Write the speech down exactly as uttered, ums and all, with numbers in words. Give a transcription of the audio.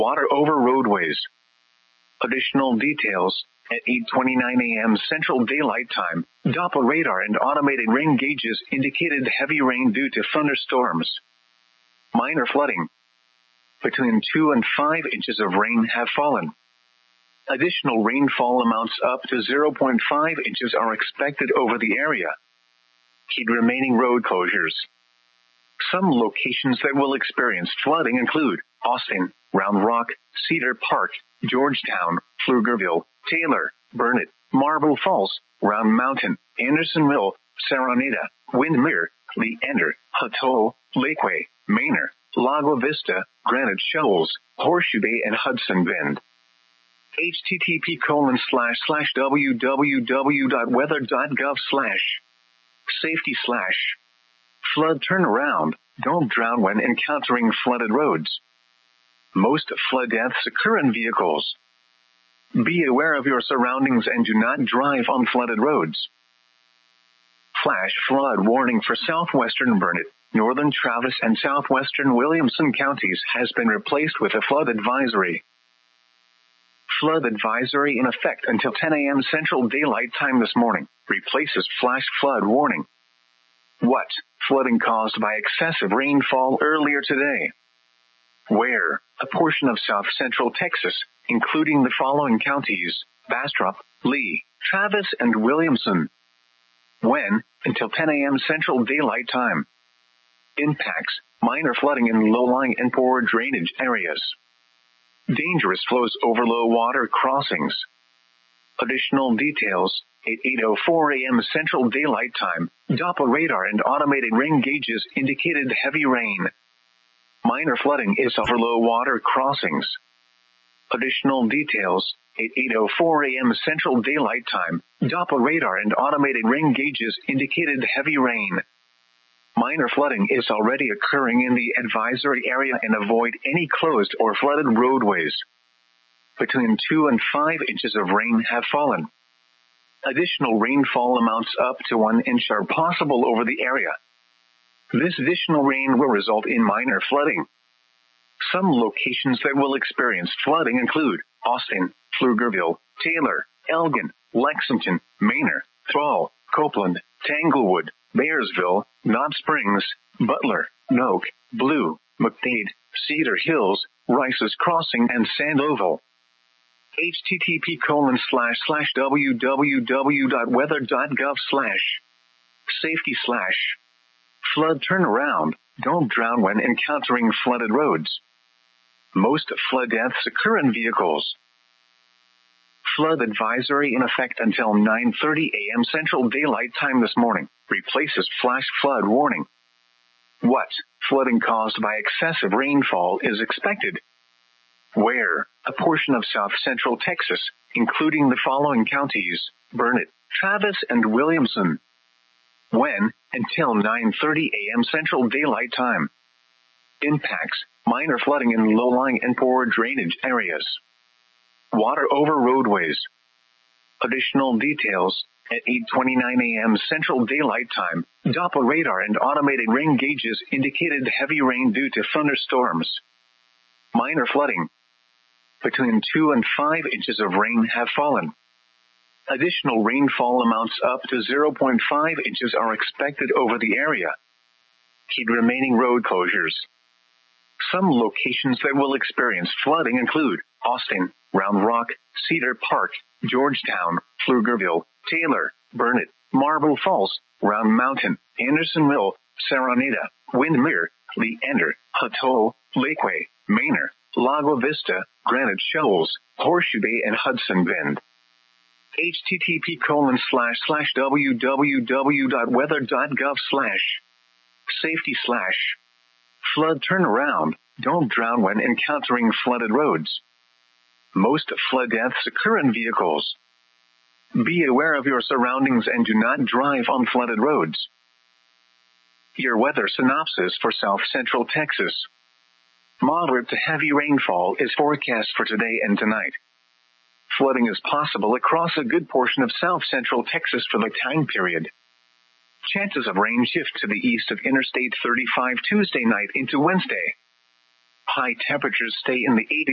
water over roadways. Additional details at eight twenty-nine a m Central Daylight Time. Doppler radar and automated rain gauges indicated heavy rain due to thunderstorms. Minor flooding. Between two and five inches of rain have fallen. Additional rainfall amounts up to zero point five inches are expected over the area. Keep remaining road closures. Some locations that will experience flooding include Austin, Round Rock, Cedar Park, Georgetown, Pflugerville, Taylor, Burnet, Marble Falls, Round Mountain, Andersonville, Saranita, Windermere, Leander, Hutto, Lakeway, Manor, Lago Vista, Granite Shoals, Horseshoe Bay, and Hudson Bend. http colon slash slash www.weather.gov slash safety slash flood turnaround. Don't drown when encountering flooded roads. Most flood deaths occur in vehicles. Be aware of your surroundings and do not drive on flooded roads. Flash flood warning for southwestern Burnet, northern Travis, and southwestern Williamson counties has been replaced with a flood advisory. Flood advisory in effect until ten a m Central Daylight Time this morning replaces flash flood warning. What? Flooding caused by excessive rainfall earlier today. Where? A portion of south central Texas, including the following counties: Bastrop, Lee, Travis, and Williamson. When? Until ten a m Central Daylight Time. Impacts: minor flooding in low-lying and poor drainage areas. Dangerous flows over low water crossings. Additional details at eight oh four a m Central Daylight Time. Doppler radar and automated rain gauges indicated heavy rain. Minor flooding is over low water crossings. Additional details at eight oh four a m Central Daylight Time. Doppler radar and automated rain gauges indicated heavy rain. Minor flooding is already occurring in the advisory area and avoid any closed or flooded roadways. Between two and five inches of rain have fallen. Additional rainfall amounts up to one inch are possible over the area. This additional rain will result in minor flooding. Some locations that will experience flooding include Austin, Pflugerville, Taylor, Elgin, Lexington, Manor, Thrall, Copeland, Tanglewood, Bearsville, Knob Springs, Butler, Noke, Blue, McDade, Cedar Hills, Rice's Crossing, and Sandoval. http colon slash slash www.weather.gov slash safety slash flood turnaround. Don't drown when encountering flooded roads. Most flood deaths occur in vehicles. Flood advisory in effect until nine thirty a m Central Daylight Time this morning replaces flash flood warning. What? Flooding caused by excessive rainfall is expected. Where? A portion of south central Texas, including the following counties: Burnet, Travis, and Williamson. When? Until nine thirty a m Central Daylight Time. Impacts: minor flooding in low-lying and poor drainage areas. Water over roadways. Additional details at eight twenty-nine a m Central Daylight Time. Doppler radar and automated rain gauges indicated heavy rain due to thunderstorms. Minor flooding. Between two and five inches of rain have fallen. Additional rainfall amounts up to zero point five inches are expected over the area. Keep remaining road closures. Some locations that will experience flooding include Austin, Round Rock, Cedar Park, Georgetown, Pflugerville, Taylor, Burnet, Marble Falls, Round Mountain, Andersonville, Saranita, Windermere, Leander, Hutto, Lakeway, Manor, Lago Vista, Granite Shoals, Horseshoe Bay, and Hudson Bend. http colon slash slash www.weather.gov slash safety slash flood turnaround. Don't drown when encountering flooded roads. Most flood deaths occur in vehicles. Be aware of your surroundings and do not drive on flooded roads. Your weather synopsis for south central Texas. Moderate to heavy rainfall is forecast for today and tonight. Flooding is possible across a good portion of south central Texas for the time period. Chances of rain shift to the east of Interstate thirty-five Tuesday night into Wednesday. High temperatures stay in the eighties.